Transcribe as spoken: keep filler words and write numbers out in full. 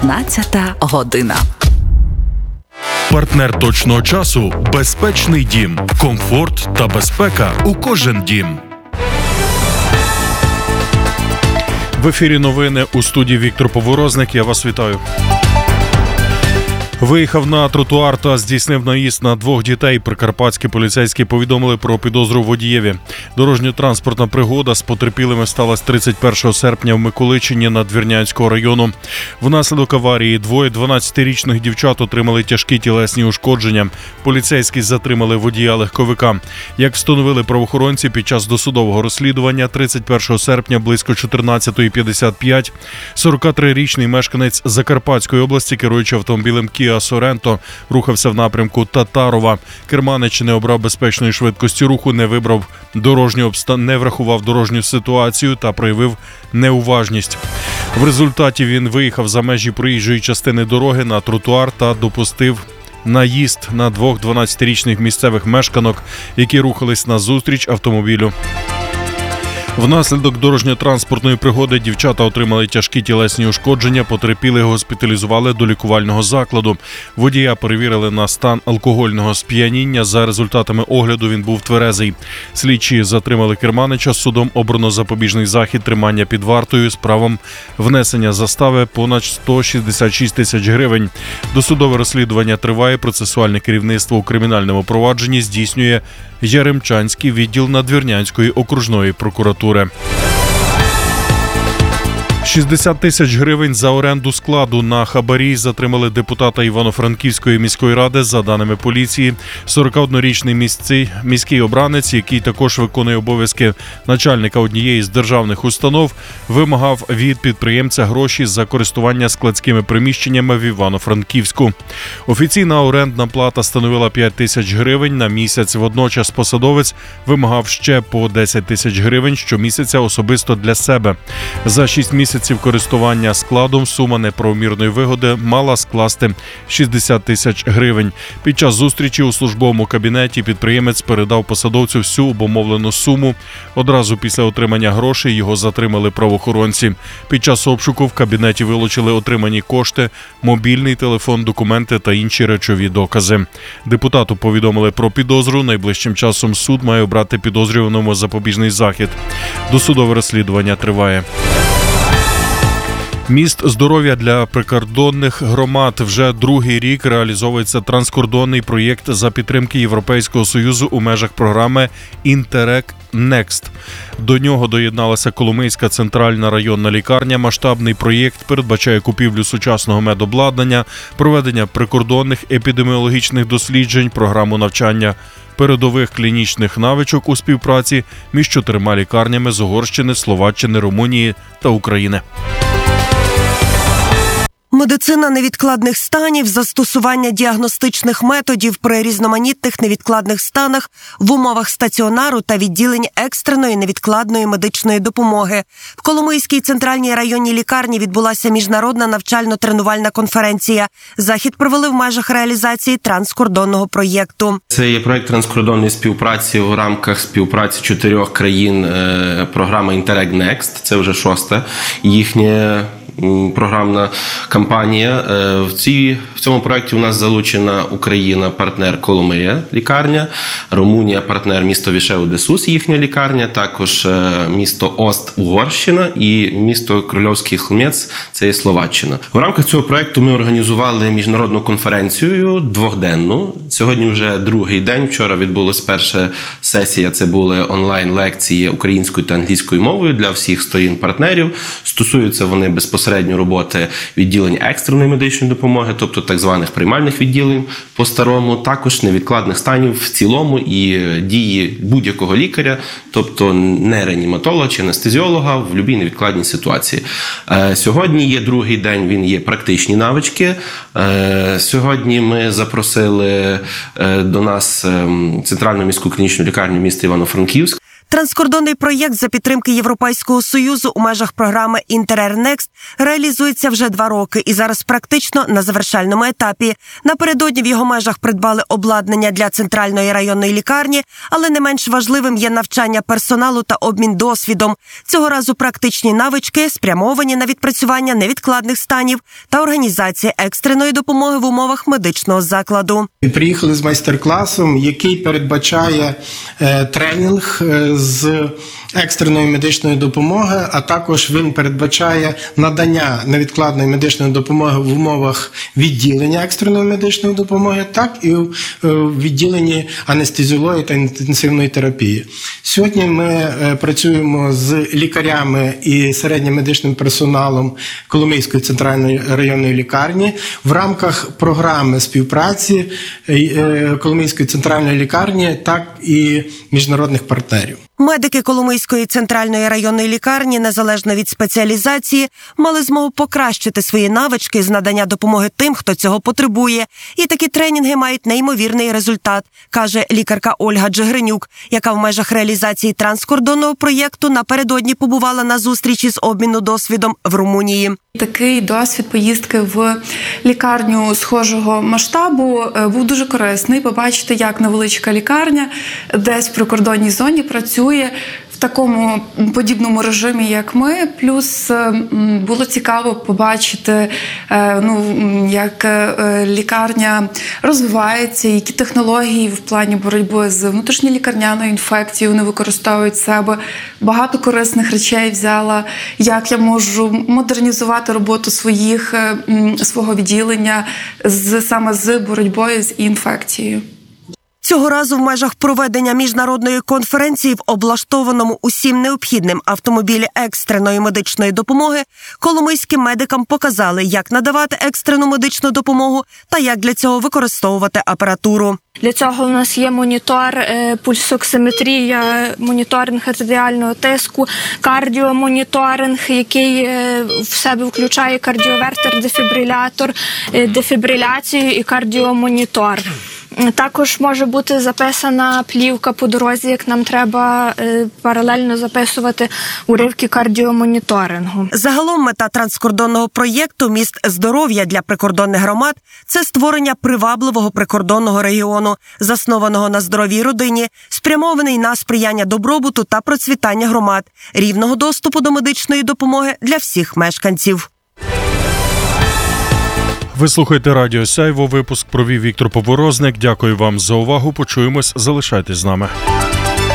шістнадцята година. Партнер точного часу – безпечний дім. Комфорт та безпека у кожен дім. В ефірі новини, у студії Віктор Поворозник. Я вас вітаю. Виїхав на тротуар та здійснив наїзд на двох дітей. Прикарпатські поліцейські повідомили про підозру водієві. Дорожньо-транспортна пригода з потерпілими сталася тридцять першого серпня в Миколичині Надвірнянського району. Внаслідок аварії двоє дванадцятирічних дівчат отримали тяжкі тілесні ушкодження. Поліцейські затримали водія легковика. Як встановили правоохоронці, під час досудового розслідування тридцять першого серпня близько чотирнадцята п'ятдесят п'ять сорокатрирічний мешканець Закарпатської області, керуючи автомобілем Kia Sorento, рухався в напрямку Татарова. Керманич не обрав безпечної швидкості руху, не вибрав дорожню обста... не врахував дорожню ситуацію та проявив неуважність. В результаті він виїхав за межі проїжджої частини дороги на тротуар та допустив наїзд на двох дванадцятирічних місцевих мешканок, які рухались назустріч автомобілю. Внаслідок дорожньо-транспортної пригоди дівчата отримали тяжкі тілесні ушкодження, потерпілих госпіталізували до лікувального закладу. Водія перевірили на стан алкогольного сп'яніння. За результатами огляду він був тверезий. Слідчі затримали керманича. Судом обрано запобіжний захід тримання під вартою з правом внесення застави понад сто шістдесят шість тисяч гривень. Досудове розслідування триває. Процесуальне керівництво у кримінальному провадженні здійснює Яремчанський відділ Надвірнянської окружної прокуратури. шістдесят тисяч гривень за оренду складу на хабарі затримали депутата Івано-Франківської міської ради. За даними поліції, сорокаоднорічний місцей, міський обранець, який також виконує обов'язки начальника однієї з державних установ, вимагав від підприємця гроші за користування складськими приміщеннями в Івано-Франківську. Офіційна орендна плата становила п'ять тисяч гривень на місяць. Водночас посадовець вимагав ще по десять тисяч гривень щомісяця особисто для себе. За шість місяців користування складом сума неправомірної вигоди мала скласти шістдесят тисяч гривень. Під час зустрічі у службовому кабінеті підприємець передав посадовцю всю обумовлену суму. Одразу після отримання грошей його затримали правоохоронці. Під час обшуку в кабінеті вилучили отримані кошти, мобільний телефон, документи та інші речові докази. Депутату повідомили про підозру. Найближчим часом суд має обрати підозрюваному запобіжний захід. Досудове розслідування триває. Міст здоров'я для прикордонних громад. Вже другий рік реалізовується транскордонний проєкт за підтримки Європейського Союзу у межах програми «Інтерек Некст». До нього доєдналася Коломийська центральна районна лікарня. Масштабний проєкт передбачає купівлю сучасного медобладнання, проведення прикордонних епідеміологічних досліджень, програму навчання передових клінічних навичок у співпраці між чотирма лікарнями з Угорщини, Словаччини, Румунії та України. Медицина невідкладних станів, застосування діагностичних методів при різноманітних невідкладних станах в умовах стаціонару та відділень екстреної невідкладної медичної допомоги. В Коломийській центральній районній лікарні відбулася міжнародна навчально-тренувальна конференція. Захід провели в межах реалізації транскордонного проєкту. Це є проєкт транскордонної співпраці в рамках співпраці чотирьох країн, програма «Інтерек Некст». Це вже шоста їхня програмна кампанія. В, цій, в цьому проєкті у нас залучена Україна, партнер Коломия, лікарня, Румунія, партнер місто Вішеу-де-Сус, їхня лікарня, також місто Ост, Угорщина і місто Крольовський Хмельниць, це є Словаччина. В рамках цього проєкту ми організували міжнародну конференцію двохденну. Сьогодні вже другий день, вчора відбулася перша сесія, це були онлайн-лекції українською та англійською мовою для всіх сторін-партнерів. Стосуються вони безпосередньо роботи відділень екстреної медичної допомоги, тобто так званих приймальних відділень по-старому, також невідкладних станів в цілому і дії будь-якого лікаря, тобто не реаніматолога чи анестезіолога в будь-якій невідкладній ситуації. Сьогодні є другий день, він є практичні навички. Сьогодні ми запросили до нас Центральну міську клінічну лікарню міста Івано-Франківськ. Транскордонний проєкт за підтримки Європейського Союзу у межах програми «Інтерег Некст» реалізується вже два роки і зараз практично на завершальному етапі. Напередодні в його межах придбали обладнання для центральної районної лікарні, але не менш важливим є навчання персоналу та обмін досвідом. Цього разу практичні навички спрямовані на відпрацювання невідкладних станів та організації екстреної допомоги в умовах медичного закладу. Приїхали з майстер-класом, який передбачає е, тренінг е, з екстреної медичної допомоги, а також він передбачає надання невідкладної медичної допомоги в умовах відділення екстреної медичної допомоги, так і в е, відділенні анестезіології та інтенсивної терапії. Сьогодні ми е, працюємо з лікарями і середнім медичним персоналом Коломийської центральної районної лікарні в рамках програми співпраці е, Коломийської центральної лікарні, так і міжнародних партнерів. Медики Коломийської центральної районної лікарні, незалежно від спеціалізації, мали змогу покращити свої навички з надання допомоги тим, хто цього потребує. І такі тренінги мають неймовірний результат, каже лікарка Ольга Джигринюк, яка в межах реалізації транскордонного проєкту напередодні побувала на зустрічі з обміну досвідом в Румунії. Такий досвід поїздки в лікарню схожого масштабу був дуже корисний. Побачити, як невеличка лікарня десь в прикордонній зоні працює в такому подібному режимі, як ми. Плюс було цікаво побачити, ну, як лікарня розвивається, які технології в плані боротьби з внутрішньолікарняною інфекцією вони використовують в себе. Багато корисних речей взяла, як я можу модернізувати роботу своїх, свого відділення з, саме з боротьбою з інфекцією. Цього разу в межах проведення міжнародної конференції в облаштованому усім необхідним автомобілі екстреної медичної допомоги коломийським медикам показали, як надавати екстрену медичну допомогу та як для цього використовувати апаратуру. Для цього у нас є монітор, пульсоксиметрія, моніторинг артеріального тиску, кардіомоніторинг, який в себе включає кардіовертер, дефібрилятор, дефібриляцію і кардіомонітор. Також може бути записана плівка по дорозі, як нам треба паралельно записувати уривки кардіомоніторингу. Загалом мета транскордонного проєкту «Міст здоров'я» для прикордонних громад – це створення привабливого прикордонного регіону, заснованого на здоровій родині, спрямований на сприяння добробуту та процвітання громад, рівного доступу до медичної допомоги для всіх мешканців. Ви слухаєте Радіо Сяйво. Випуск провів Віктор Поворозник. Дякую вам за увагу. Почуємось. Залишайтесь з нами.